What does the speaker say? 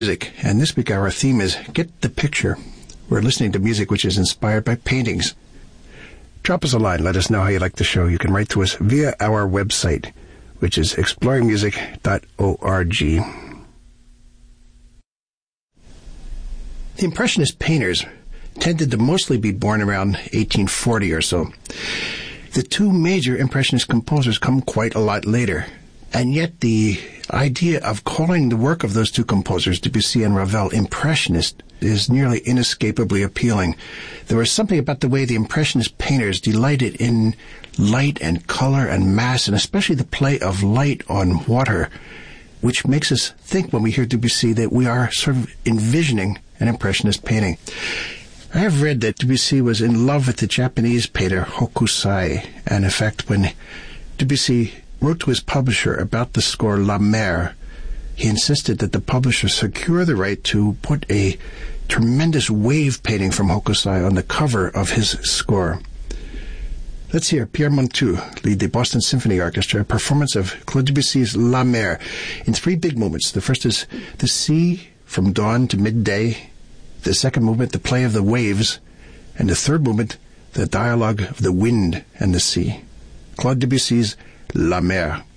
Music, and this week our theme is Get the Picture. We're listening to music which is inspired by paintings. Drop us a line. Let us know how you like the show. You can write to us via our website, which is exploringmusic.org. The Impressionist painters tended to mostly be born around 1840 or so. The two major Impressionist composers come quite a lot later, and yet the idea of calling the work of those two composers, Debussy and Ravel, Impressionist, is nearly inescapably appealing. There was something about the way the Impressionist painters delighted in light and color and mass, and especially the play of light on water, which makes us think when we hear Debussy that we are sort of envisioning an Impressionist painting. I have read that Debussy was in love with the Japanese painter Hokusai, and in fact, when Debussy wrote to his publisher about the score La Mer, he insisted that the publisher secure the right to put a tremendous wave painting from Hokusai on the cover of his score. Let's hear Pierre Monteux lead the Boston Symphony Orchestra, a performance of Claude Debussy's La Mer in three big movements. The first is the sea from dawn to midday, the second movement, the play of the waves, and the third movement, the dialogue of the wind and the sea. Claude Debussy's La Mer.